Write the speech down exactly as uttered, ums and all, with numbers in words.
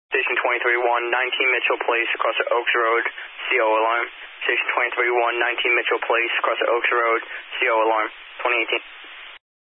Station twenty-three one nineteen Mitchell Place, across the Oaks Road, C O alarm. Station twenty-three one nineteen Mitchell Place, across the Oaks Road, C O alarm, twenty eighteen.